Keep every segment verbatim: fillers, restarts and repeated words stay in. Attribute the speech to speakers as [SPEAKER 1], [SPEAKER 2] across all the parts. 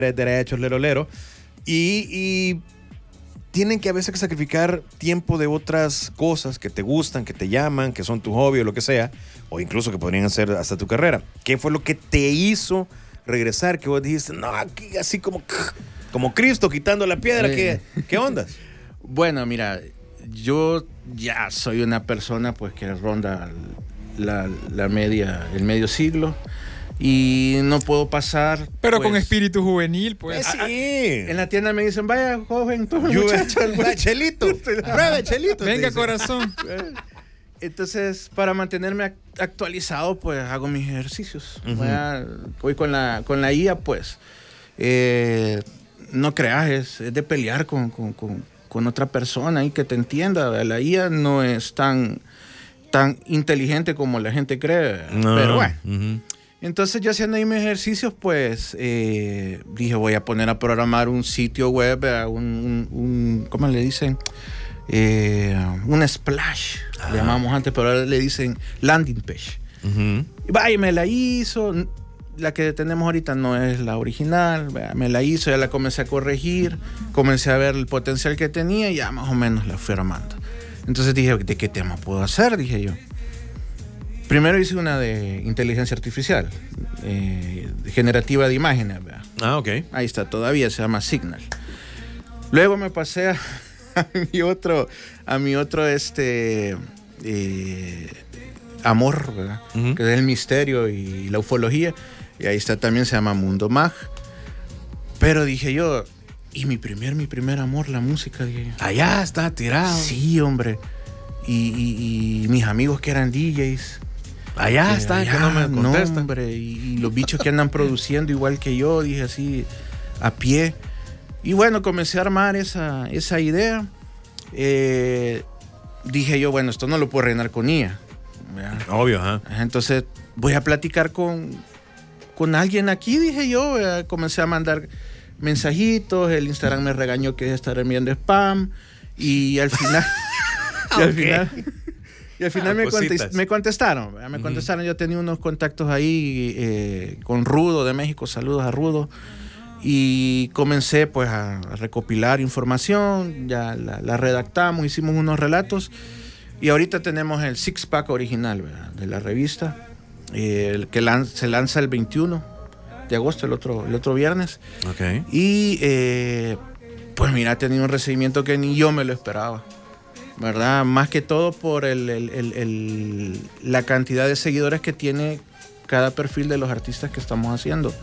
[SPEAKER 1] derechos, lero, lero. Y, y tienen que a veces sacrificar tiempo de otras cosas que te gustan, que te llaman, que son tu hobby o lo que sea, o incluso que podrían ser hasta tu carrera. ¿Qué fue lo que te hizo regresar? Que vos dijiste, no, aquí así como, como Cristo quitando la piedra. ¿Qué, qué onda?
[SPEAKER 2] Bueno, mira, yo ya soy una persona pues que ronda la, la media, el medio siglo y no puedo pasar.
[SPEAKER 3] Pero
[SPEAKER 2] pues,
[SPEAKER 3] con espíritu juvenil, pues.
[SPEAKER 1] Sí.
[SPEAKER 2] En la tienda me dicen, vaya joven, tome
[SPEAKER 1] Yo,
[SPEAKER 2] muchacho.
[SPEAKER 1] Chelito, pruebe Chelito.
[SPEAKER 3] Venga, corazón.
[SPEAKER 2] Entonces, para mantenerme actualizado, pues hago mis ejercicios.
[SPEAKER 1] Uh-huh.
[SPEAKER 2] Voy, a, voy con la, con la I A, pues. Eh, no creas, es, es de pelear con, con, con, con otra persona y que te entienda. La I A no es tan, tan inteligente como la gente cree. No. Pero bueno. Uh-huh. Entonces, yo haciendo ahí mis ejercicios, pues eh, dije, voy a poner a programar un sitio web, un, un, un ¿cómo le dicen? Eh, un splash, ah. le llamamos antes, pero ahora le dicen landing page. Uh-huh. Y vaya, me la hizo. La que tenemos ahorita no es la original. Vaya, me la hizo, ya la comencé a corregir, comencé a ver el potencial que tenía y ya más o menos la fui armando. Entonces dije, ¿de qué tema puedo hacer? Dije yo. Primero hice una de inteligencia artificial, eh, generativa de imágenes. ¿Verdad?
[SPEAKER 1] Ah, ok.
[SPEAKER 2] Ahí está, todavía se llama Signal. Luego me pasé a, a mi otro, a mi otro este, eh, amor, ¿verdad? Uh-huh. Que es el misterio y la ufología. Y ahí está, también se llama Mundo Mag. Pero dije yo, y mi primer, mi primer amor, la música. Dije yo.
[SPEAKER 1] Allá está tirado.
[SPEAKER 2] Sí, hombre. Y, y, y mis amigos que eran D Js.
[SPEAKER 1] Allá eh, está, allá, que no me contestan.
[SPEAKER 2] No, hombre, y, y los bichos que andan produciendo igual que yo, dije así, a pie. Y bueno, comencé a armar esa, esa idea. Eh, dije yo, bueno, esto no lo puedo rellenar con I A. ¿Verdad?
[SPEAKER 1] Obvio, ¿eh?
[SPEAKER 2] Entonces voy a platicar con, con alguien aquí, dije yo. ¿Verdad? Comencé a mandar mensajitos, el Instagram me regañó que estar enviando spam. Y al final... y al final... Y al final ah, me, contest, me contestaron, me uh-huh. contestaron. Yo tenía unos contactos ahí eh, con Rudo de México, saludos a Rudo. Y comencé pues a, a recopilar información, ya la, la redactamos, hicimos unos relatos. Y ahorita tenemos el Six Pack original, ¿verdad? De la revista, eh, el que lan- se lanza el veintiuno de agosto, el otro, el otro viernes.
[SPEAKER 1] Okay.
[SPEAKER 2] Y eh, pues mira, ha tenido un recibimiento que ni yo me lo esperaba. ¿Verdad? Más que todo por el, el, el, el, la cantidad de seguidores que tiene cada perfil de los artistas que estamos haciendo.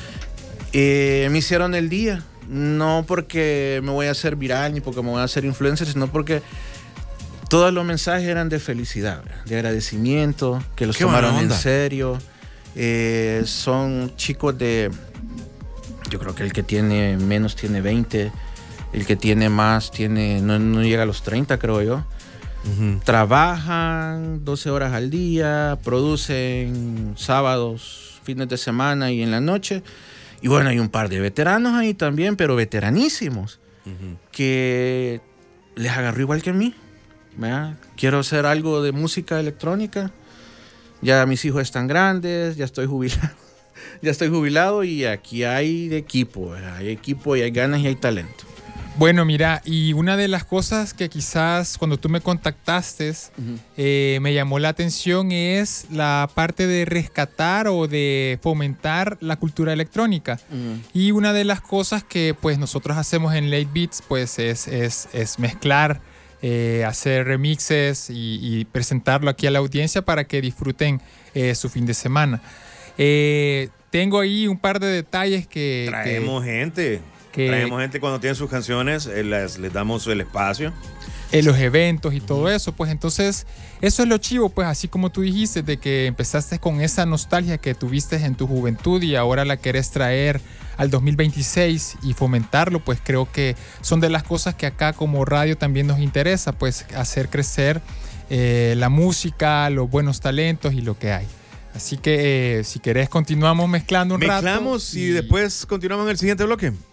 [SPEAKER 2] Eh, me hicieron el día, no porque me voy a hacer viral ni porque me voy a hacer influencer, sino porque todos los mensajes eran de felicidad, de agradecimiento, que los tomaron en serio. Eh, son chicos de, yo creo que el que tiene menos tiene veinte. El que tiene más tiene no, no llega a los treinta, creo yo. Uh-huh. Trabajan doce horas al día, producen sábados, fines de semana y en la noche. Y bueno, hay un par de veteranos ahí también, pero veteranísimos, uh-huh. que les agarró igual que a mí. ¿Verdad? Quiero hacer algo de música electrónica. Ya mis hijos están grandes, ya estoy jubilado. ya estoy jubilado y aquí hay equipo, ¿verdad? Hay equipo y hay ganas y hay talento.
[SPEAKER 3] Bueno, mira, y una de las cosas que quizás cuando tú me contactaste uh-huh. eh, me llamó la atención es la parte de rescatar o de fomentar la cultura electrónica. Uh-huh. Y una de las cosas que pues nosotros hacemos en Late Beats pues es, es, es mezclar, eh, hacer remixes y, y presentarlo aquí a la audiencia para que disfruten eh, su fin de semana. Eh, tengo ahí un par de detalles que...
[SPEAKER 1] Traemos
[SPEAKER 3] que,
[SPEAKER 1] gente... Que traemos gente cuando tienen sus canciones, eh, les, les damos el espacio.
[SPEAKER 3] En los eventos y todo eso, pues entonces eso es lo chivo, pues así como tú dijiste, de que empezaste con esa nostalgia que tuviste en tu juventud y ahora la querés traer al dos mil veintiséis y fomentarlo, pues creo que son de las cosas que acá como radio también nos interesa, pues hacer crecer eh, la música, los buenos talentos y lo que hay. Así que eh, si querés continuamos mezclando un
[SPEAKER 1] Mezclamos
[SPEAKER 3] rato.
[SPEAKER 1] Mezclamos y, y después continuamos en el siguiente bloque.